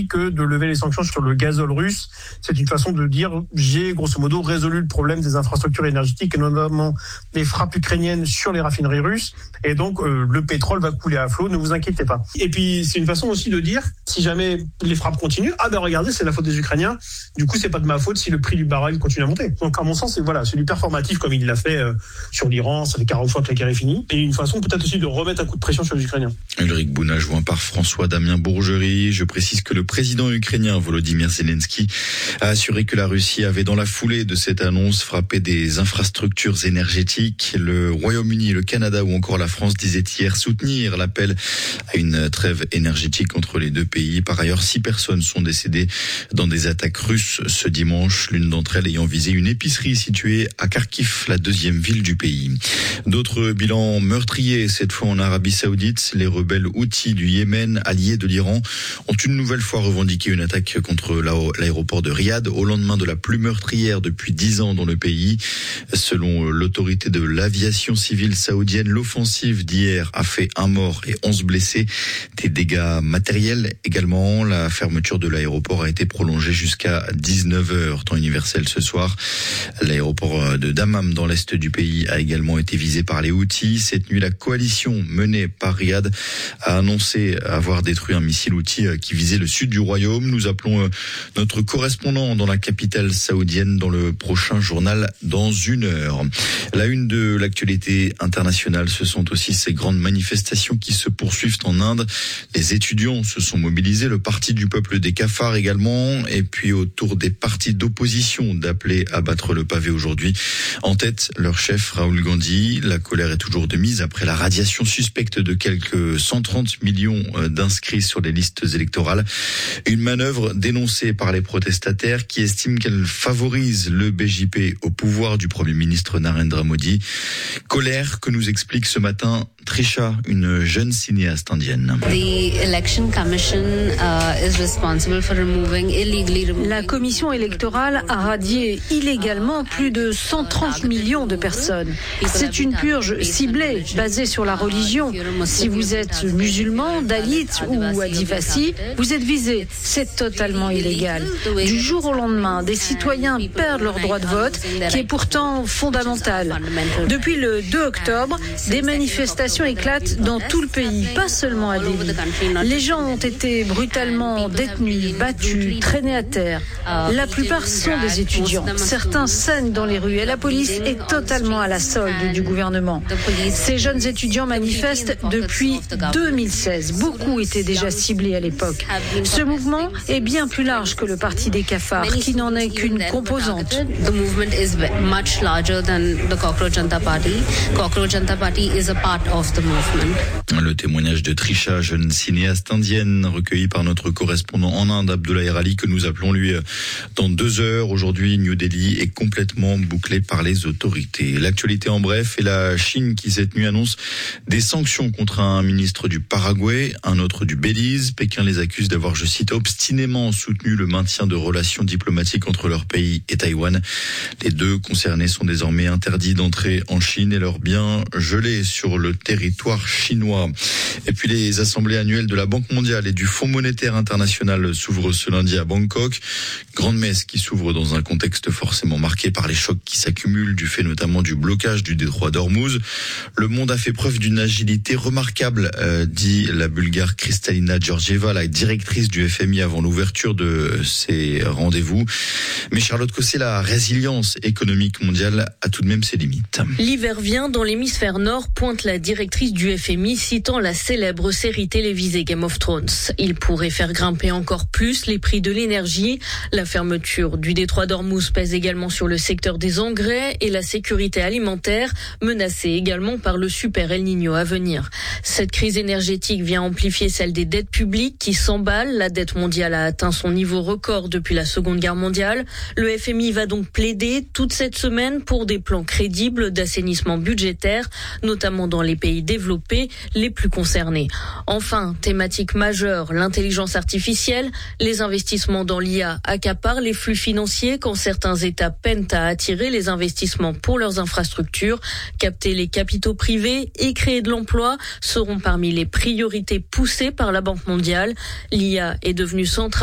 dit que de lever les sanctions sur le gazole russe, c'est une façon de dire j'ai grosso modo résolu le problème des infrastructures énergétiques et notamment des frappes ukrainiennes sur les raffineries russes. Et donc le pétrole va couler à flot, ne vous inquiétez pas. Et puis c'est une façon aussi de dire si jamais les frappes continuent, regardez, c'est la faute des Ukrainiens. Du coup, c'est pas de ma faute si le prix du baril continue à monter. Donc à mon sens, c'est du performatif comme il l'a fait sur l'Iran, ça fait 40 fois que la guerre est finie. Et une façon peut-être aussi de remettre un coup de pression sur les Ukrainiens. Ulrich Bouna, joint par François-Damien Bourgerie. Je précise que le président ukrainien Volodymyr Zelensky a assuré que la Russie avait dans la foulée de cette annonce frappé des infrastructures énergétiques. Le Royaume-Uni, le Canada ou encore la France disaient hier soutenir l'appel à une trêve énergétique entre les deux pays. Par ailleurs, 6 personnes sont décédées dans des attaques russes ce dimanche, l'une d'entre elles ayant visé une épicerie située à Kharkiv, la deuxième ville du pays. D'autres bilans meurtriers, cette fois en Arabie Saoudite. Les rebelles houthis du Yémen, alliés de l'Iran, ont une nouvelle fois revendiqué une attaque contre l'aéroport de Riyad au lendemain de la plus meurtrière depuis 10 ans dans le pays. Selon l'autorité de l'aviation civile saoudienne, l'offensive d'hier a fait 1 mort et 11 blessés. Des dégâts matériels également. La fermeture de l'aéroport a été prolongée jusqu'à 19h, temps universel ce soir. L'aéroport de Dammam dans l'est du pays a également été visé par les Houthis. Cette nuit, la coalition menée par Riyad a annoncé avoir détruit un missile Houthi qui visait le sud du royaume. Nous appelons notre correspondant dans la capitale saoudienne dans le prochain journal dans 1 heure. La une de l'actualité internationale, ce sont aussi ces grandes manifestations qui se poursuivent en Inde. Les étudiants se sont mobilisés, le parti du peuple des cafards également, et puis autour des partis d'opposition d'appeler à battre le pavé aujourd'hui. En tête, leur chef Rahul Gandhi. La colère est toujours de mise après la radiation suspecte de quelques 130 millions d'inscrits sur les listes électorales. Une manœuvre dénoncée par les protestataires qui estiment qu'elle favorise le BJP au pouvoir du Premier ministre Narendra Modi. Colère que nous explique ce matin Trisha, une jeune cinéaste indienne. La commission électorale a radié illégalement plus de 130 millions de personnes. C'est une purge ciblée, basée sur la religion. Si vous êtes musulman, dalit ou adivasi, vous êtes visé. C'est totalement illégal. Du jour au lendemain, des citoyens perdent leur droit de vote, qui est pourtant fondamental. Depuis le 2 octobre, des manifestations éclatent dans tout le pays, pas seulement à Delhi. Les gens ont été brutalement détenus, battus, traînés à terre. La plupart sont des étudiants. Certains saignent dans les rues et la police est totalement à la solde du gouvernement. Ces jeunes étudiants manifestent depuis 2016. Beaucoup étaient déjà ciblés à l'époque. Ce mouvement est bien plus large que le parti des cafards, qui n'en est qu'une composante. Le témoignage de Trisha, jeune cinéaste indienne, recueilli par notre correspondant en Inde, Abdoulaye Rali, que nous appelons lui dans 2 heures. Aujourd'hui, New Delhi est complètement bouclé par les autorités. L'actualité en bref, et la Chine qui cette nuit annonce des sanctions contre un ministre du Paraguay, un autre du Belize. Pékin les accuse d'avoir, je cite, obstinément soutenu le maintien de relations diplomatiques entre leur pays et Taïwan. Les 2 concernés sont désormais interdits d'entrer en Chine et leurs biens gelés sur le territoire chinois. Et puis les assemblées annuelles de la Banque mondiale et du Fonds monétaire international s'ouvrent ce lundi à Bangkok. Grande messe qui s'ouvre dans un contexte forcément marqué par les chocs qui s'accumulent du fait notamment du blocage du détroit d'Ormuz. Le monde a fait preuve d'une agilité remarquable, dit la Bulgare Kristalina Georgieva, la directrice du FMI avant l'ouverture de ces rendez-vous. Mais Charlotte Cosset, la résilience économique mondiale a tout de même ses limites. L'hiver vient dans l'hémisphère nord, pointe la directrice du FMI, citant la célèbre série télévisée Game of Thrones. Il pourrait faire grimper encore plus les prix de l'énergie. La fermeture du détroit d'Ormuz pèse également sur le secteur des engrais et la sécurité alimentaire, menacée également par le super El Niño à venir. Cette crise énergétique vient amplifier celle des dettes publiques qui s'emballent. La dette mondiale a atteint son niveau record depuis la Seconde Guerre mondiale. Le FMI va donc plaider toute cette semaine pour des plans crédibles d'assainissement budgétaire, notamment dans les pays développés les plus concernés. Enfin, thématique majeure, l'intelligence artificielle. Les investissements dans l'IA accaparent les flux financiers quand certains États peinent à attirer les investissements pour leurs infrastructures. Capter les capitaux privés et créer de l'emploi seront parmi les priorités poussées par la Banque mondiale. L'IA est devenue centrale